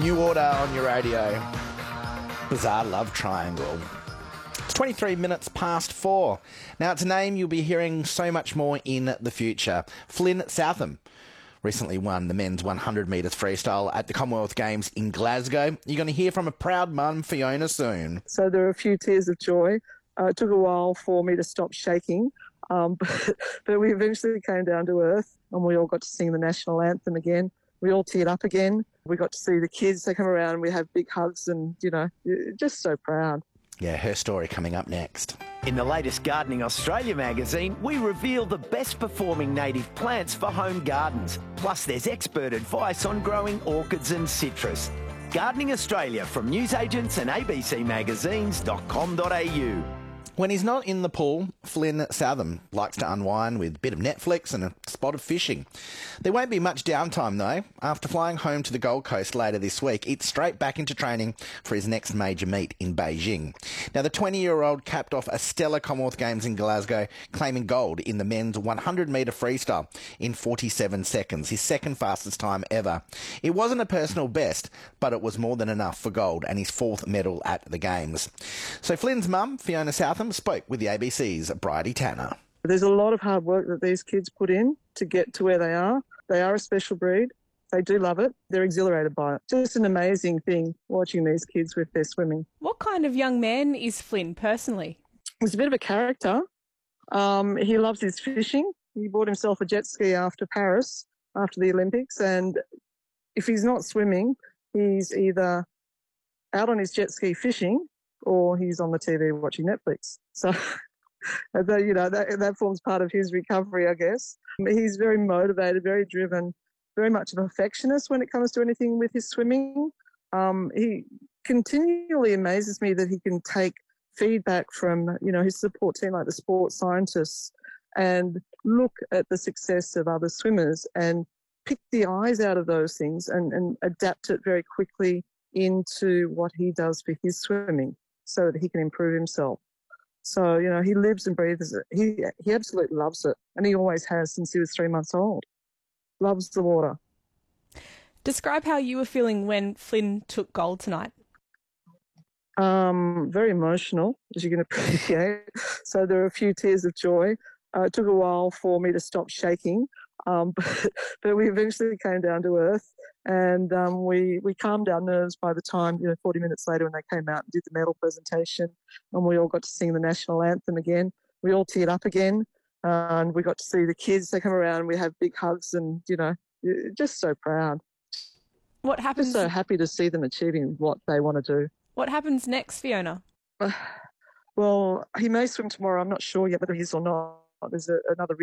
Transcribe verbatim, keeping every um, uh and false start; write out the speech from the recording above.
New Order on your radio. Bizarre Love Triangle. It's twenty-three minutes past four. Now, it's a name you'll be hearing so much more in the future. Flynn Southam recently won the men's one hundred metres freestyle at the Commonwealth Games in Glasgow. You're going to hear from a proud mum, Fiona, soon. So there were a few tears of joy. Uh, it took a while for me to stop shaking, um, but, but we eventually came down to earth and we all got to sing the national anthem again. We all teared up again. We got to see the kids. They come around and we have big hugs and, you know, just so proud. Yeah, her story coming up next. In the latest Gardening Australia magazine, we reveal the best performing native plants for home gardens. Plus, there's expert advice on growing orchids and citrus. Gardening Australia from newsagents and a b c magazines dot com dot a u. When he's not in the pool, Flynn Southam likes to unwind with a bit of Netflix and a spot of fishing. There won't be much downtime, though. After flying home to the Gold Coast later this week, it's straight back into training for his next major meet in Beijing. Now, the twenty-year-old capped off a stellar Commonwealth Games in Glasgow, claiming gold in the men's one hundred metre freestyle in forty-seven seconds, his second fastest time ever. It wasn't a personal best, but it was more than enough for gold and his fourth medal at the Games. So Flynn's mum, Fiona Southam, spoke with the A B C's Bridie Tanner. There's a lot of hard work that these kids put in to get to where they are. They are a special breed. They do love it. They're exhilarated by it. Just an amazing thing watching these kids with their swimming. What kind of young man is Flynn personally? He's a bit of a character. Um, he loves his fishing. He bought himself a jet ski after Paris, after the Olympics, and if he's not swimming, he's either out on his jet ski fishing or he's on the T V watching Netflix. So, you know, that, that forms part of his recovery, I guess. He's very motivated, very driven, very much a perfectionist when it comes to anything with his swimming. Um, he continually amazes me that he can take feedback from, you know, his support team, like the sports scientists, and look at the success of other swimmers and pick the eyes out of those things and, and adapt it very quickly into what he does for his swimming, so that he can improve himself. So, you know, he lives and breathes it. He he absolutely loves it, and he always has since he was three months old. Loves the water. Describe how you were feeling when Flynn took gold tonight. Um, very emotional, as you can appreciate. So there were a few tears of joy. Uh, it took a while for me to stop shaking, um, but, but we eventually came down to earth, and um, we, we calmed our nerves by the time, you know, forty minutes later when they came out and did the medal presentation, and we all got to sing the national anthem again. We all teared up again, uh, and we got to see the kids. They come around and we have big hugs and, you know, just so proud. What happens? Just so happy to see them achieving what they want to do. What happens next, Fiona? Uh, well, he may swim tomorrow. I'm not sure yet whether he is or not. There's a, another